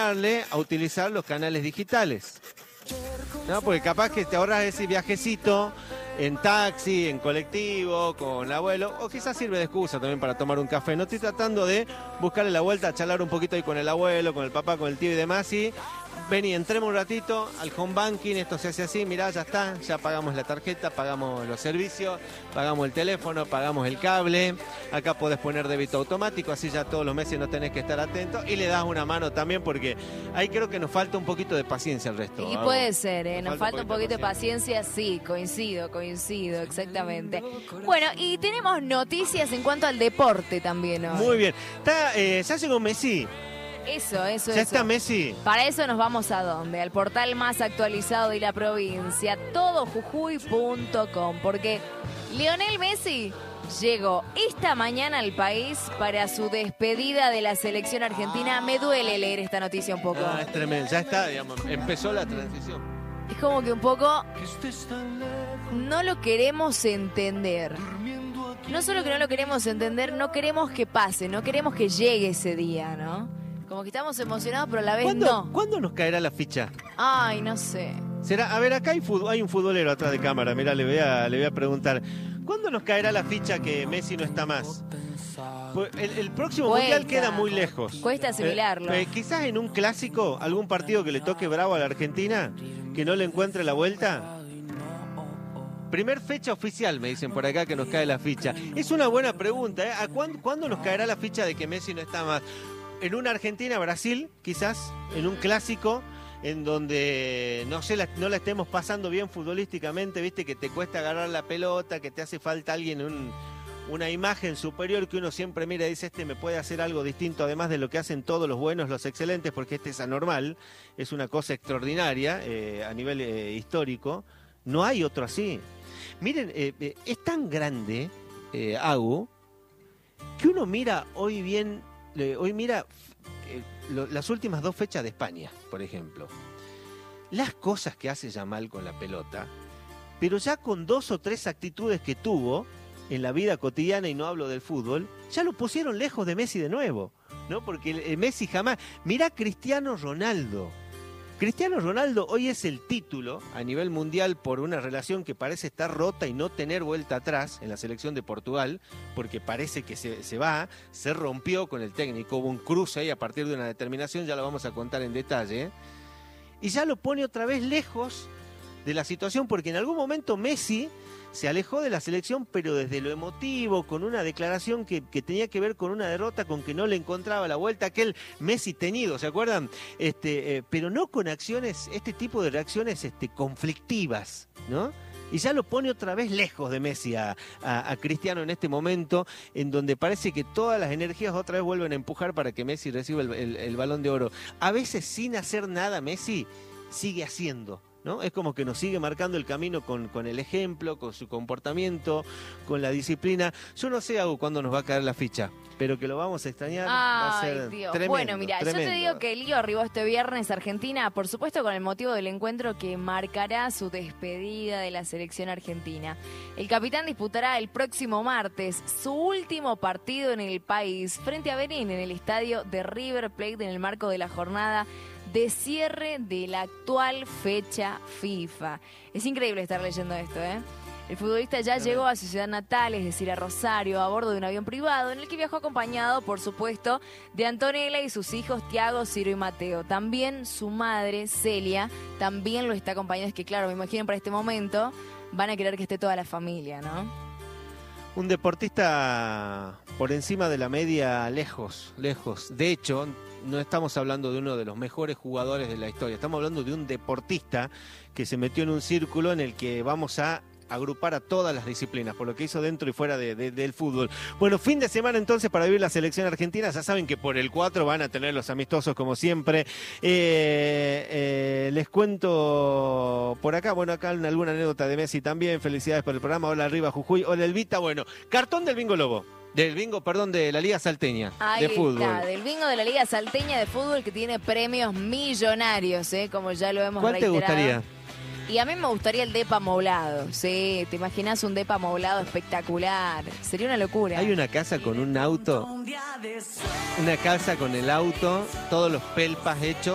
enseñarle a utilizar los canales digitales, ¿no? Porque capaz que te ahorras ese viajecito en taxi, en colectivo, con el abuelo, o quizás sirve de excusa también para tomar un café. No estoy tratando de buscarle la vuelta, a charlar un poquito ahí con el abuelo, con el papá, con el tío y demás, y vení, entremos un ratito al home banking, esto se hace así, mirá, ya está, ya pagamos la tarjeta, pagamos los servicios, pagamos el teléfono, pagamos el cable, acá podés poner débito automático, así ya todos los meses no tenés que estar atento, y le das una mano también, porque ahí creo que nos falta un poquito de paciencia al resto. Y puede ser, nos falta un poquito de paciencia, sí, coincido, exactamente. Bueno, y tenemos noticias en cuanto al deporte también hoy. Muy bien, ya llegó Messi. Eso. ¿Ya está Messi? Para eso nos vamos ¿a dónde? Al portal más actualizado de la provincia, todojujuy.com, porque Lionel Messi llegó esta mañana al país para su despedida de la selección argentina. Me duele leer esta noticia un poco. Es tremendo, ya está, digamos, empezó la transición. Es como que un poco no lo queremos entender. No solo que no lo queremos entender, no queremos que pase, no queremos que llegue ese día, ¿no? Como que estamos emocionados, pero a la vez no. ¿Cuándo nos caerá la ficha? Ay, no sé. Será, a ver, acá hay un futbolero atrás de cámara, mirá, le voy a preguntar. ¿Cuándo nos caerá la ficha que Messi no está más? Pues el próximo mundial queda muy lejos. Cuesta asimilarlo. Quizás en un clásico, algún partido que le toque bravo a la Argentina, que no le encuentre la vuelta. Primer fecha oficial, me dicen por acá, que nos cae la ficha. Es una buena pregunta, ¿eh? ¿Cuándo nos caerá la ficha de que Messi no está más? En una Argentina-Brasil, quizás, en un clásico, en donde no la estemos pasando bien futbolísticamente, viste, que te cuesta agarrar la pelota, que te hace falta alguien, una imagen superior que uno siempre mira y dice, este me puede hacer algo distinto, además de lo que hacen todos los buenos, los excelentes, porque este es anormal, es una cosa extraordinaria a nivel histórico. No hay otro así. Miren, es tan grande, Agu, que uno mira hoy mira las últimas 2 fechas de España, por ejemplo. Las cosas que hace Yamal con la pelota, pero ya con 2 o 3 actitudes que tuvo en la vida cotidiana, y no hablo del fútbol, ya lo pusieron lejos de Messi de nuevo, ¿no? Porque Messi jamás... Mirá Cristiano Ronaldo. Cristiano Ronaldo hoy es el título a nivel mundial por una relación que parece estar rota y no tener vuelta atrás en la selección de Portugal, porque parece que se rompió con el técnico, hubo un cruce ahí a partir de una determinación, ya lo vamos a contar en detalle, y ya lo pone otra vez lejos de la situación, porque en algún momento Messi se alejó de la selección, pero desde lo emotivo, con una declaración que tenía que ver con una derrota, con que no le encontraba la vuelta, aquel Messi teñido, ¿se acuerdan? Pero no con acciones, este tipo de reacciones conflictivas, ¿no? Y ya lo pone otra vez lejos de Messi a Cristiano en este momento, en donde parece que todas las energías otra vez vuelven a empujar para que Messi reciba el Balón de Oro. A veces sin hacer nada Messi sigue haciendo, ¿no? Es como que nos sigue marcando el camino con el ejemplo, con su comportamiento, con la disciplina. Yo no sé, Agu, cuándo nos va a caer la ficha, pero que lo vamos a extrañar. Va a ser Dios. Tremendo, bueno, mira, tremendo. Yo te digo que Lío arribó este viernes a Argentina, por supuesto con el motivo del encuentro que marcará su despedida de la selección argentina. El capitán disputará el próximo martes su último partido en el país frente a Benín en el estadio de River Plate en el marco de la jornada de cierre de la actual fecha FIFA. Es increíble estar leyendo esto, ¿eh? El futbolista ya llegó a su ciudad natal, es decir, a Rosario, a bordo de un avión privado en el que viajó acompañado, por supuesto, de Antonella y sus hijos Tiago, Ciro y Mateo. También su madre, Celia, también lo está acompañando. Es que, claro, me imagino para este momento van a querer que esté toda la familia, ¿no? Un deportista por encima de la media, lejos. De hecho, no estamos hablando de uno de los mejores jugadores de la historia. Estamos hablando de un deportista que se metió en un círculo en el que vamos a agrupar a todas las disciplinas, por lo que hizo dentro y fuera del fútbol. Bueno, fin de semana entonces para vivir la selección argentina. Ya saben que por el 4 van a tener los amistosos como siempre. Les cuento por acá, bueno, acá alguna anécdota de Messi también. Felicidades por el programa. Hola arriba Jujuy, hola Elvita. Bueno, cartón del Bingo Lobo. De la Liga Salteña de fútbol. Ahí está, del bingo de la Liga Salteña de fútbol, que tiene premios millonarios, como ya lo hemos reiterado. ¿Cuál te gustaría? Y a mí me gustaría el depa moblado. Sí, ¿te imaginas un depa moblado espectacular? Sería una locura. Hay una casa con un auto, una casa con el auto, todos los pelpas hechos.